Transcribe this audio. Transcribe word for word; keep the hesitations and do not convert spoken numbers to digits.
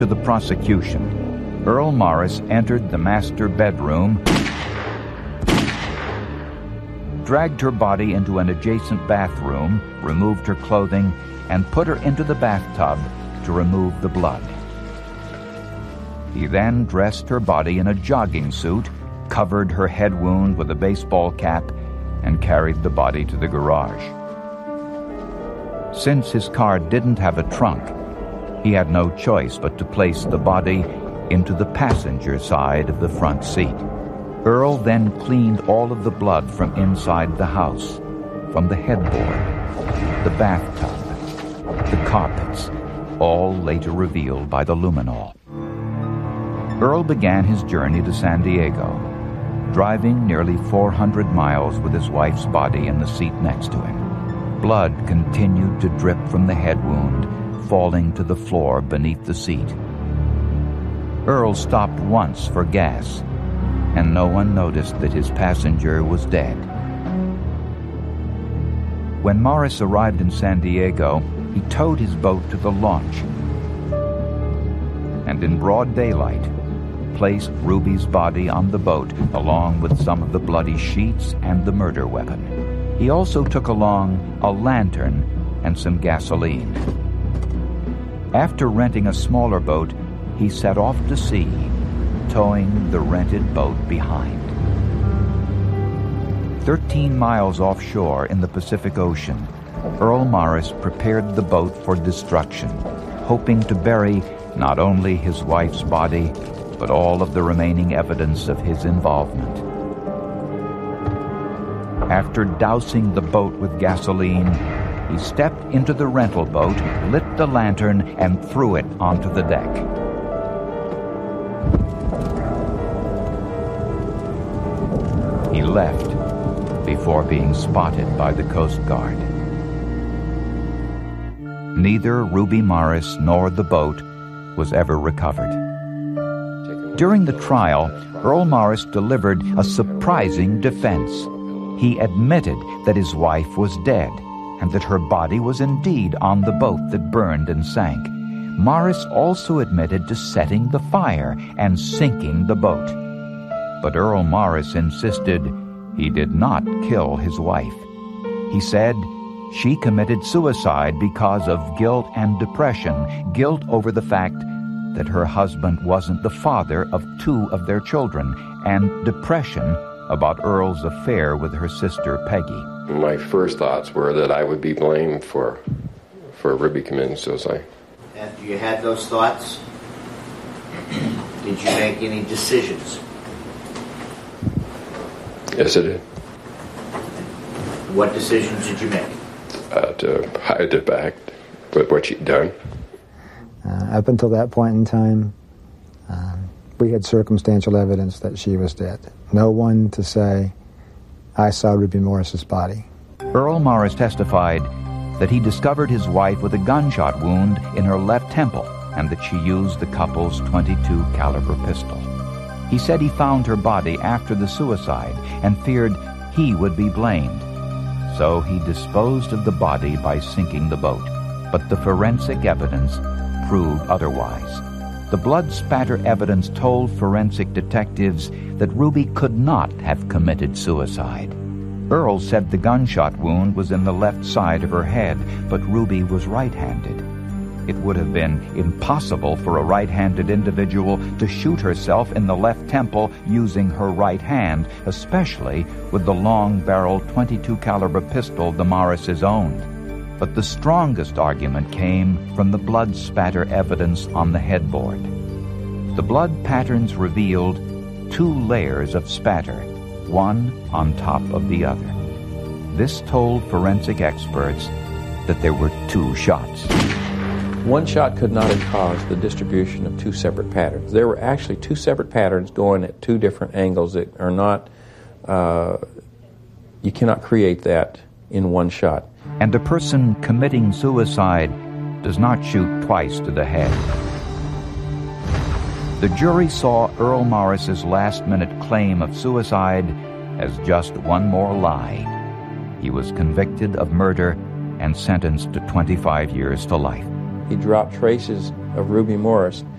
To the prosecution, Earl Morris entered the master bedroom, dragged her body into an adjacent bathroom, removed her clothing, and put her into the bathtub to remove the blood. He then dressed her body in a jogging suit, covered her head wound with a baseball cap, and carried the body to the garage. Since his car didn't have a trunk, he had no choice but to place the body into the passenger side of the front seat. Earl then cleaned all of the blood from inside the house, from the headboard, the bathtub, the carpets, all later revealed by the luminol. Earl began his journey to San Diego, driving nearly four hundred miles with his wife's body in the seat next to him. Blood continued to drip from the head wound, falling to the floor beneath the seat. Earl stopped once for gas, and no one noticed that his passenger was dead. When Morris arrived in San Diego, he towed his boat to the launch, and in broad daylight, placed Ruby's body on the boat along with some of the bloody sheets and the murder weapon. He also took along a lantern and some gasoline. After renting a smaller boat, he set off to sea, towing the rented boat behind. Thirteen miles offshore in the Pacific Ocean, Earl Morris prepared the boat for destruction, hoping to bury not only his wife's body, but all of the remaining evidence of his involvement. After dousing the boat with gasoline, he stepped into the rental boat, lit the lantern, and threw it onto the deck. He left before being spotted by the Coast Guard. Neither Ruby Morris nor the boat was ever recovered. During the trial, Earl Morris delivered a surprising defense. He admitted that his wife was dead, and that her body was indeed on the boat that burned and sank. Morris also admitted to setting the fire and sinking the boat. But Earl Morris insisted he did not kill his wife. He said she committed suicide because of guilt and depression, guilt over the fact that her husband wasn't the father of two of their children, and depression about Earl's affair with her sister Peggy. My first thoughts were that I would be blamed for for Ruby committing suicide. After you had those thoughts, did you make any decisions? Yes, I did. What decisions did you make? Uh, to hide the fact with what she'd done. Uh, up until that point in time, uh, we had circumstantial evidence that she was dead. No one to say, I saw Ruby Morris's body. Earl Morris testified that he discovered his wife with a gunshot wound in her left temple and that she used the couple's twenty-two caliber pistol. He said he found her body after the suicide and feared he would be blamed. So he disposed of the body by sinking the boat. But the forensic evidence proved otherwise. The blood spatter evidence told forensic detectives that Ruby could not have committed suicide. Earl said the gunshot wound was in the left side of her head, but Ruby was right-handed. It would have been impossible for a right-handed individual to shoot herself in the left temple using her right hand, especially with the long-barreled twenty-two caliber pistol the Morrises owned. But the strongest argument came from the blood spatter evidence on the headboard. The blood patterns revealed two layers of spatter, one on top of the other. This told forensic experts that there were two shots. One shot could not have caused the distribution of two separate patterns. There were actually two separate patterns going at two different angles that are not, uh, you cannot create that in one shot. And a person committing suicide does not shoot twice to the head. The jury saw Earl Morris's last-minute claim of suicide as just one more lie. He was convicted of murder and sentenced to twenty-five years to life. He dropped traces of Ruby Morris